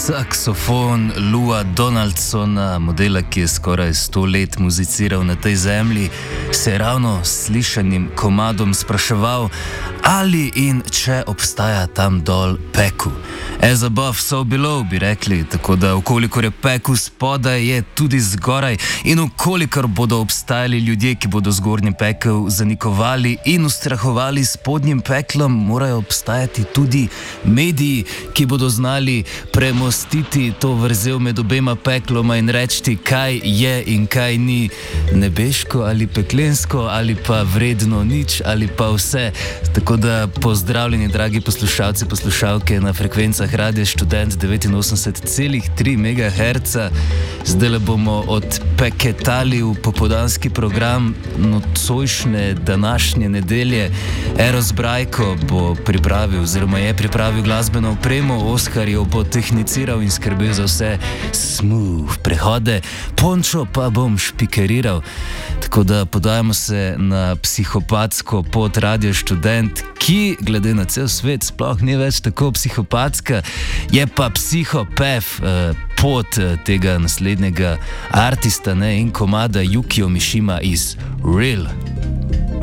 Saksofon Lua Donaldsona, modela, ki je skoraj 100 let muziciral na tej zemlji, se je ravno s slišanim komadom spraševal, ali in če obstaja tam dol pekel. As above, so below, bi rekli, tako da ukolikor je pekel spodaj, je tudi zgoraj, in ukolikor bodo obstajali ljudje, ki bodo zgornji pekel zanikovali in ustrahovali spodnjim peklom, morajo obstajati tudi mediji, ki bodo znali premostiti to vrzel med obema pekloma in reči, kaj je in kaj ni nebeško ali peklensko ali pa vredno nič ali pa vse. Tako da pozdravljeni, dragi poslušalci, poslušalke na frekvencah Radia Študent 89,3 MHz. Zdaj bomo odpeketali v popoldanski program nocojšnje današnje nedelje. Eros Brajko bo pripravil oziroma je pripravil glasbeno opremo, Oskar jo bo tehniciral in skrbel za vse smooth prehode, Pončo pa bom špikeriral. Tako da podajamo se na psihopatsko pot Radio Študent, ki glede na cel svet sploh ni več tako psihopatska, je pa psihopev pot tega naslednjega artista, ne, in komada Yukio Mishima iz Real.